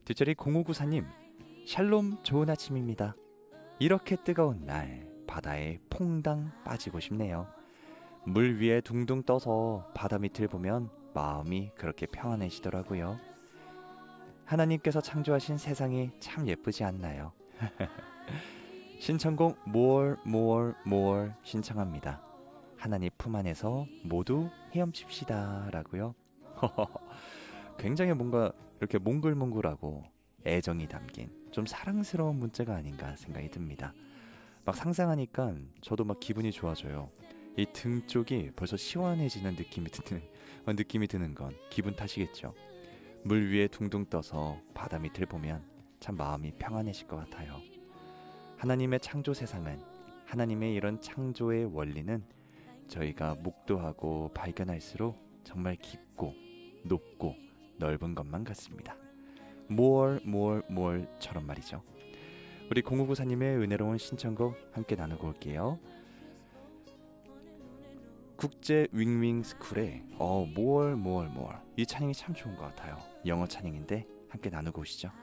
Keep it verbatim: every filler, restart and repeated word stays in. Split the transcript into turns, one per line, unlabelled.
뒷자리 공오구사님, 샬롬 좋은 아침입니다. 이렇게 뜨거운 날 바다에 퐁당 빠지고 싶네요. 물 위에 둥둥 떠서 바다 밑을 보면 마음이 그렇게 평안해지더라고요. 하나님께서 창조하신 세상이 참 예쁘지 않나요? 신청곡 more more more 신청합니다. 하나님 품 안에서 모두 헤엄칩시다 라고요. 굉장히 뭔가 이렇게 몽글몽글하고 애정이 담긴 좀 사랑스러운 문자가 아닌가 생각이 듭니다. 막 상상하니까 저도 막 기분이 좋아져요. 이 등 쪽이 벌써 시원해지는 느낌이 드는 느낌이 드는 건 기분 탓이겠죠. 물 위에 둥둥 떠서 바다 밑을 보면 참 마음이 평안해질 것 같아요. 하나님의 창조 세상은, 하나님의 이런 창조의 원리는 저희가 묵도하고 발견할수록 정말 깊고 높고 넓은 것만 같습니다. more more more처럼 말이죠. 우리 공오구사님의 은혜로운 신청곡 함께 나누고 올게요. 국제 윙윙 스쿨의 어, more more more 이 찬양이 참 좋은 것 같아요. 영어 찬양인데 함께 나누고 오시죠.